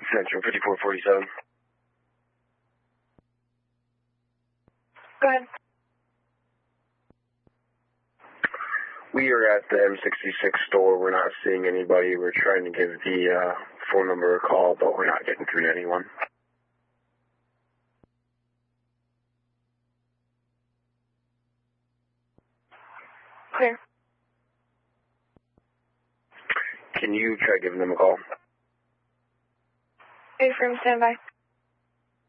Central 5447. Go ahead. We are at the M66 store. We're not seeing anybody. We're trying to give the phone number a call, but we're not getting through to anyone. Clear. Can you try giving them a call? A-frame, standby.